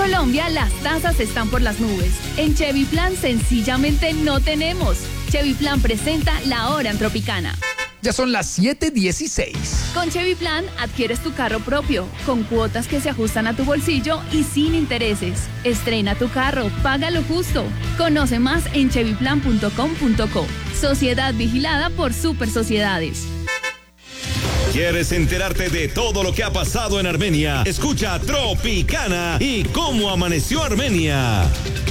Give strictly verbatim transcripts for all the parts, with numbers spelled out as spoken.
Colombia, las tasas están por las nubes. En Chevy Plan sencillamente no tenemos. Chevy Plan presenta La Hora en Tropicana. Ya son las siete dieciséis. Con Chevy Plan adquieres tu carro propio, con cuotas que se ajustan a tu bolsillo y sin intereses. Estrena tu carro, págalo justo. Conoce más en chevy plan punto com punto co. Sociedad vigilada por Super Sociedades. ¿Quieres enterarte de todo lo que ha pasado en Armenia? Escucha Tropicana y cómo amaneció Armenia.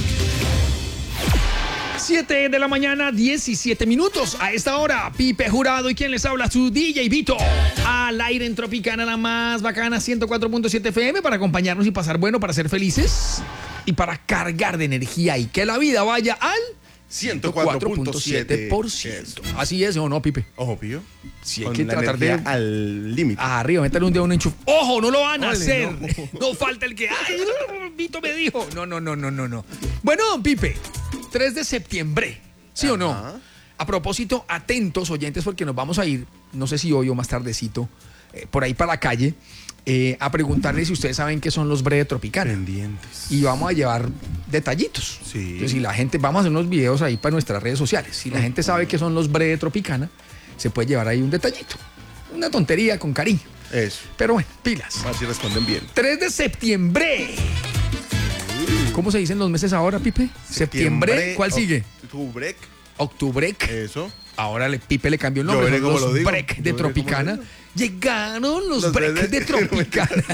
siete de la mañana, diecisiete minutos. A esta hora, Pipe Jurado y quien les habla, su D J Vito. Al aire en Tropicana, la más bacana, ciento cuatro punto siete F M, para acompañarnos y pasar bueno, para ser felices y para cargar de energía y que la vida vaya al ciento cuatro punto siete por ciento. Así es, ¿o no, Pipe? Obvio. Sí, hay que tratar de... al límite. Ah, arriba, métale un dedo a un enchufe. ¡Ojo, no lo van a Ole, hacer! no. No falta el que... ¡Ay, Vito me dijo! No, no, no, no, no, no. Bueno, don Pipe, tres de septiembre, ¿sí Ajá. o no? A propósito, atentos, oyentes, porque nos vamos a ir, no sé si hoy o más tardecito, eh, por ahí para la calle, eh, a preguntarles si ustedes saben qué son los Bre de Tropicana. Pendientes. Y vamos a llevar detallitos. Sí. Entonces, si la gente, vamos a hacer unos videos ahí para nuestras redes sociales. Si la uh-huh. gente sabe qué son los Bre de Tropicana, se puede llevar ahí un detallito. Una tontería con cariño. Eso. Pero bueno, pilas. A ver si responden bien. tres de septiembre. ¿Cómo se dicen los meses ahora, Pipe? Septiembre. septiembre ¿Cuál sigue? Octubre. Octubre. Eso. Ahora le, Pipe le cambió el nombre. Yo veré cómo lo digo. Break de Yo Tropicana. Llegaron los, los break de, de Tropicana.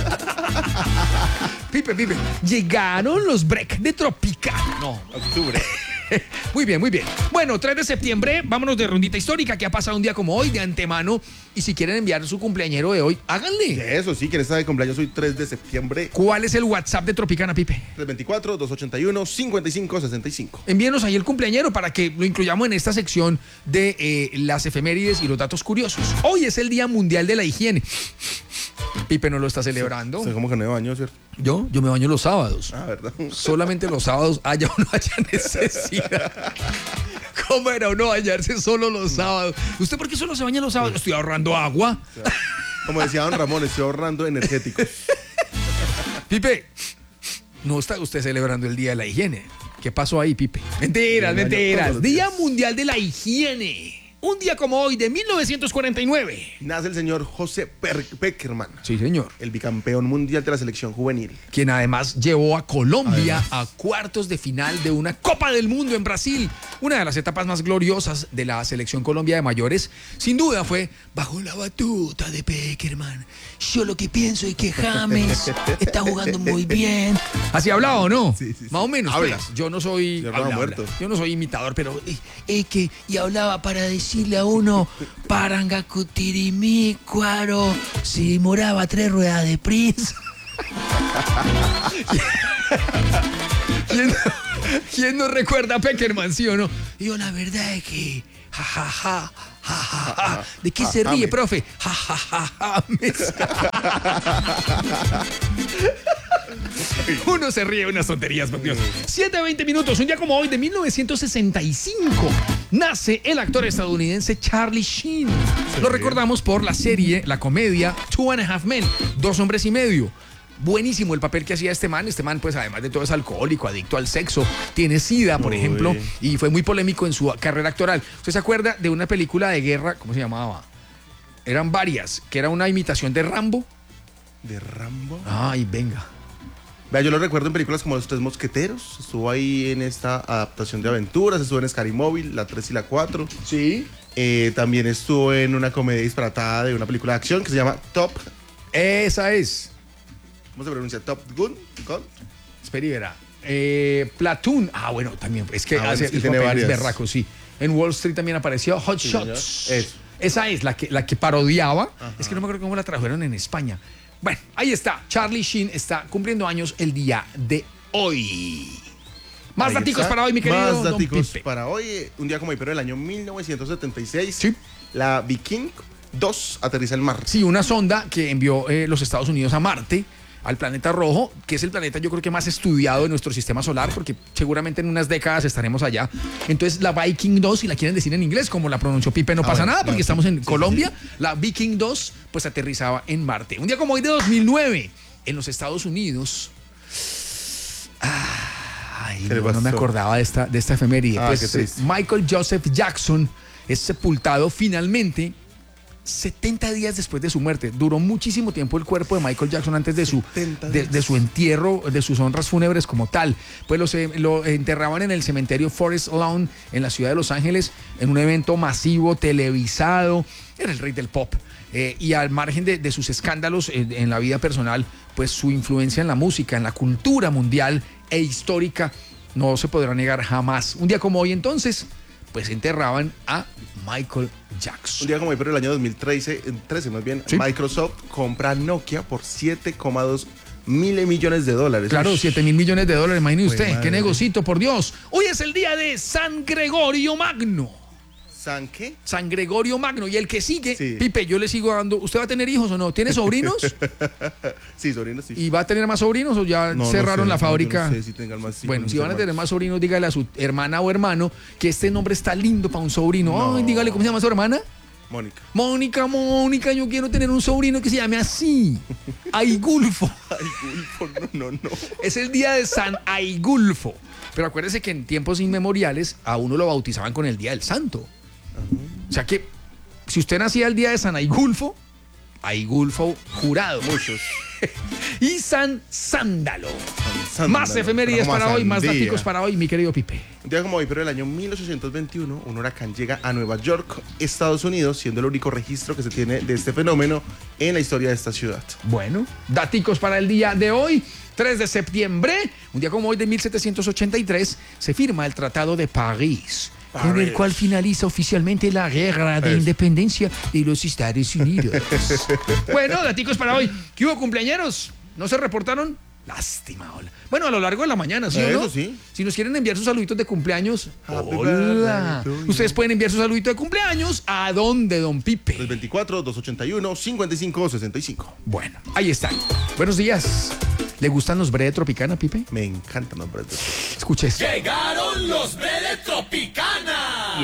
Pipe, Pipe. Llegaron los break de Tropicana. No. Octubre. Muy bien, muy bien. Bueno, tres de septiembre, vámonos de rondita histórica que ha pasado un día como hoy de antemano. Y si quieren enviar su cumpleañero de hoy, háganle. Eso sí, quien está de cumpleaños hoy, tres de septiembre. ¿Cuál es el WhatsApp de Tropicana, Pipe? tres veinticuatro, doscientos ochenta y uno, cincuenta y cinco sesenta y cinco. Envíenos ahí el cumpleañero para que lo incluyamos en esta sección de eh, las efemérides y los datos curiosos. Hoy es el Día Mundial de la Higiene. Pipe no lo está celebrando. Sí, ¿cómo que no me baño, cierto? Yo, yo me baño los sábados. Ah, ¿verdad? Solamente los sábados haya o no haya necesidad. ¿Cómo era uno bañarse solo los sábados? ¿Usted por qué solo se baña los sábados? Estoy ahorrando agua. O sea, como decía don Ramón, estoy ahorrando energéticos. Pipe, no está usted celebrando el Día de la Higiene. ¿Qué pasó ahí, Pipe? Mentiras, mentiras. Día Mundial de la Higiene. Un día como hoy, de mil novecientos cuarenta y nueve. Nace el señor José Peckerman. Sí, señor. El bicampeón mundial de la selección juvenil. Quien además llevó a Colombia además. a cuartos de final de una Copa del Mundo en Brasil. Una de las etapas más gloriosas de la selección Colombia de mayores, sin duda, fue bajo la batuta de Peckerman. Yo lo que pienso es que James está jugando muy bien. ¿Así hablaba o no? Sí, sí, sí. Más o menos. Habla. Pues, yo no soy Yo, habla, muerto. habla. Yo no soy imitador, pero es eh, eh, que y hablaba para decirle a uno Parangacutirimí, Cuaro, si moraba tres ruedas de Prince. ¿Quién, ¿Quién no recuerda a Peckerman, sí o no? Yo la verdad es que ja, ja, ja, ja, ja, ja. ¿De qué se ríe, profe? Ja, ja, ja, ja. Uno se ríe de unas tonterías, por Dios. siete a veinte minutos, un día como hoy de mil novecientos sesenta y cinco, nace el actor estadounidense Charlie Sheen. Sí. Lo recordamos por la serie, la comedia Two and a Half Men, Dos Hombres y Medio. Buenísimo el papel que hacía este man. Este man, pues, además de todo, es alcohólico, adicto al sexo, tiene sida, por Uy. ejemplo, y fue muy polémico en su carrera actoral. ¿Usted se acuerda de una película de guerra? ¿Cómo se llamaba? Eran varias, que era una imitación de Rambo. ¿De Rambo? Ay, venga. Vea, yo lo recuerdo en películas como Los Tres Mosqueteros. Estuvo ahí en esta adaptación de aventuras. Estuvo en Scary Movie, la tres y la cuatro. Sí. Eh, también estuvo en una comedia disparatada de una película de acción que se llama Top. Esa es. ¿Cómo se pronuncia? Top Gun. ¿Gun? Espera y verá. Eh, Platoon. Ah, bueno, también. Es que ah, hace es que el tiene papel varias. es berraco, sí. En Wall Street también apareció Hot sí, Shots. Eso. Esa es la que, la que parodiaba. Ajá. Es que no me acuerdo cómo la trajeron en España. Bueno, ahí está. Charlie Sheen está cumpliendo años el día de hoy. Más daticos para hoy, mi querido Más daticos Pipe. para hoy. Un día como hoy, pero el año mil novecientos setenta y seis. Sí. La Viking dos aterriza en Marte. Sí, una sonda que envió eh, los Estados Unidos a Marte, al planeta rojo, que es el planeta yo creo que más estudiado de nuestro sistema solar, porque seguramente en unas décadas estaremos allá. Entonces la Viking dos, si la quieren decir en inglés, como la pronunció Pipe, no ah, pasa bueno, nada, porque no, estamos en sí, Colombia. Sí, sí. La Viking dos pues aterrizaba en Marte. Un día como hoy de dos mil nueve, en los Estados Unidos, Ay, ¿Qué le no, no me pasó? acordaba de esta, de esta efeméride. Ah, Pues, qué triste. Michael Joseph Jackson es sepultado finalmente setenta días después de su muerte. Duró muchísimo tiempo el cuerpo de Michael Jackson antes de su, setenta de, días. de su entierro, de sus honras fúnebres como tal. Pues los, eh, lo enterraban en el cementerio Forest Lawn en la ciudad de Los Ángeles en un evento masivo, televisado. Era el rey del pop. Eh, y al margen de, de sus escándalos eh, en la vida personal, pues su influencia en la música, en la cultura mundial e histórica no se podrá negar jamás. Un día como hoy entonces, pues enterraban a Michael Jackson. Un día como hoy, pero el año dos mil trece, trece más bien, Sí. Microsoft compra Nokia por siete coma dos mil millones de dólares. Claro, Uy. siete mil millones de dólares, imagine Pues usted, madre. qué negocito, por Dios. Hoy es el día de San Gregorio Magno. ¿San qué? San Gregorio Magno. Y el que sigue, Sí. Pipe, yo le sigo dando. ¿Usted va a tener hijos o no? ¿Tiene sobrinos? Sí, sobrino, sí. ¿Y va a tener más sobrinos o ya No, no cerraron sé, la no, fábrica? yo no sé si tengan más hijos, Bueno, mis si van a tener hermanos. más sobrinos, dígale a su hermana o hermano que este nombre está lindo para un sobrino. No. Ay, dígale, ¿cómo se llama su hermana? Mónica. Mónica, Mónica, yo quiero tener un sobrino que se llame así. Aigulfo. Ay, Gulfo, no, no, no. Es el día de San Aigulfo. Pero acuérdese que en tiempos inmemoriales a uno lo bautizaban con el día del santo. O sea que si usted nacía el día de San Aigulfo, Aigulfo jurado. Muchos. Y San Sándalo. Sándalo. Más efemérides Como para hoy, más sandía. daticos para hoy, mi querido Pipe. Un día como hoy, pero el año mil ochocientos veintiuno, un huracán llega a Nueva York, Estados Unidos, siendo el único registro que se tiene de este fenómeno en la historia de esta ciudad. Bueno, daticos para el día de hoy, tres de septiembre, un día como hoy de mil setecientos ochenta y tres, se firma el Tratado de París, con el París. cual finaliza oficialmente la guerra de Eso. independencia de los Estados Unidos. Bueno, daticos para hoy. ¿Qué hubo, cumpleañeros? ¿No se reportaron? Lástima, hola. Bueno, a lo largo de la mañana, ¿sí o Eso no? sí. Si nos quieren enviar sus saluditos de cumpleaños, Happy hola. birthday to you. Ustedes pueden enviar su saludito de cumpleaños. ¿A dónde, don Pipe? tres veinticuatro, doscientos ochenta y uno, cincuenta y cinco, sesenta y cinco. Bueno, ahí están. Buenos días. ¿Le gustan los bre de Tropicana, Pipe? Me encantan los bretos. Escuches. Llegaron los Bre de Tropicana.